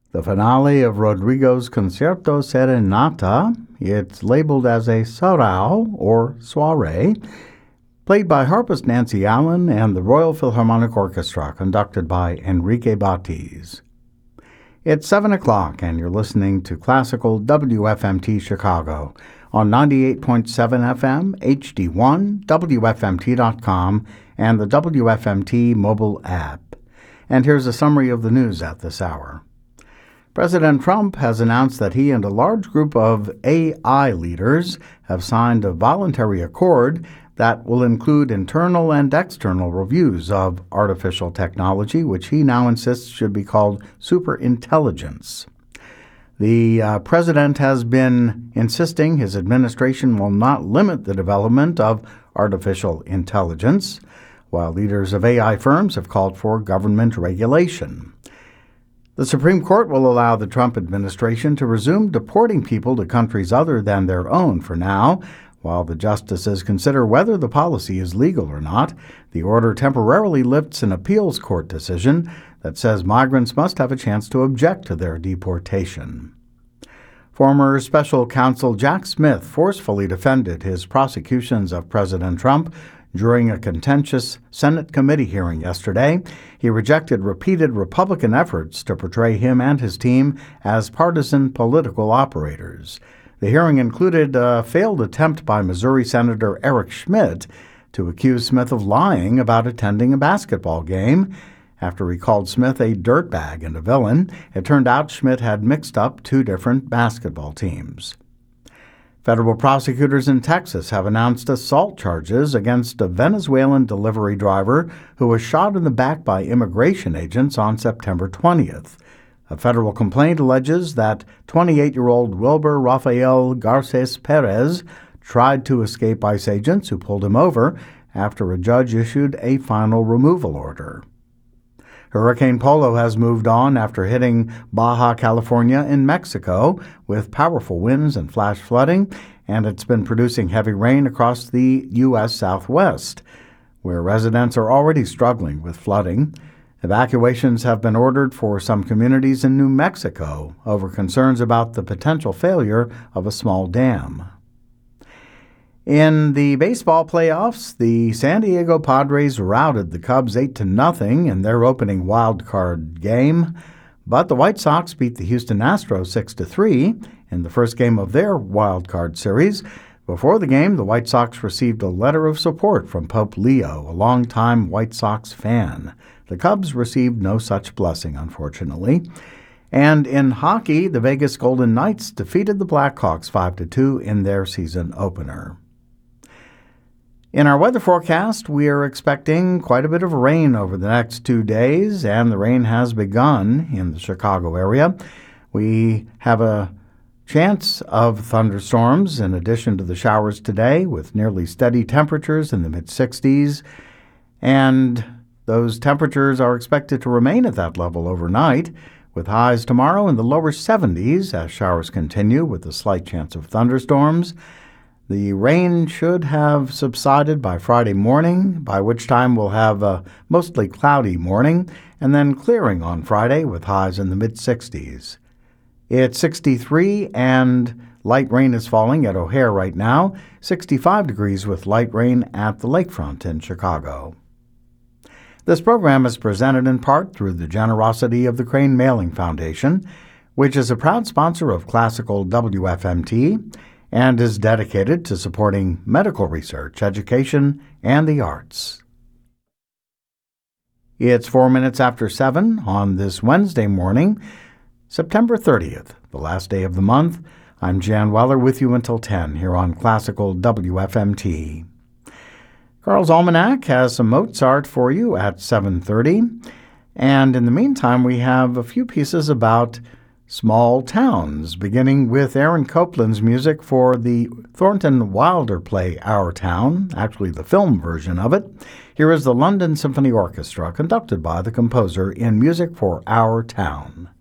The finale of Rodrigo's Concerto Serenata, it's labeled as a sarau, or soiree, played by harpist Nancy Allen and the Royal Philharmonic Orchestra, conducted by Enrique Batiz. It's 7 o'clock, and you're listening to Classical WFMT Chicago on 98.7 FM, HD1, WFMT.com, and the WFMT mobile app. And here's a summary of the news at this hour. President Trump has announced that he and a large group of AI leaders have signed a voluntary accord that will include internal and external reviews of artificial technology, which he now insists should be called superintelligence. The president has been insisting his administration will not limit the development of artificial intelligence, while leaders of AI firms have called for government regulation. The Supreme Court will allow the Trump administration to resume deporting people to countries other than their own for now, while the justices consider whether the policy is legal or not. The order temporarily lifts an appeals court decision that says migrants must have a chance to object to their deportation. Former special counsel Jack Smith forcefully defended his prosecutions of President Trump during a contentious Senate committee hearing yesterday. He rejected repeated Republican efforts to portray him and his team as partisan political operators. The hearing included a failed attempt by Missouri Senator Eric Schmidt to accuse Smith of lying about attending a basketball game. After he called Smith a dirtbag and a villain, it turned out Schmidt had mixed up two different basketball teams. Federal prosecutors in Texas have announced assault charges against a Venezuelan delivery driver who was shot in the back by immigration agents on September 20th. A federal complaint alleges that 28-year-old Wilber Rafael Garces Perez tried to escape ICE agents who pulled him over after a judge issued a final removal order. Hurricane Polo has moved on after hitting Baja California in Mexico with powerful winds and flash flooding, and it's been producing heavy rain across the U.S. Southwest, where residents are already struggling with flooding. Evacuations have been ordered for some communities in New Mexico over concerns about the potential failure of a small dam. In the baseball playoffs, the San Diego Padres routed the Cubs 8-0 in their opening wild card game, but the White Sox beat the Houston Astros 6-3 in the first game of their wild card series. Before the game, the White Sox received a letter of support from Pope Leo, a longtime White Sox fan. The Cubs received no such blessing, unfortunately. And in hockey, the Vegas Golden Knights defeated the Blackhawks 5-2 in their season opener. In our weather forecast, we are expecting quite a bit of rain over the next 2 days, and the rain has begun in the Chicago area. We have a chance of thunderstorms in addition to the showers today, with nearly steady temperatures in the mid-60s, and those temperatures are expected to remain at that level overnight, with highs tomorrow in the lower 70s as showers continue with a slight chance of thunderstorms. The rain should have subsided by Friday morning, by which time we'll have a mostly cloudy morning, and then clearing on Friday with highs in the mid-60s. It's 63 and light rain is falling at O'Hare right now, 65 degrees with light rain at the lakefront in Chicago. This program is presented in part through the generosity of the Crane Mailing Foundation, which is a proud sponsor of Classical WFMT and is dedicated to supporting medical research, education, and the arts. It's 4 minutes after 7 on this Wednesday morning, September 30th, the last day of the month. I'm Jan Weller with you until 10 here on Classical WFMT. Carl's Almanac has some Mozart for you at 7:30, and in the meantime we have a few pieces about small towns, beginning with Aaron Copland's music for the Thornton Wilder play Our Town, actually the film version of it. Here is the London Symphony Orchestra, conducted by the composer in Music for Our Town.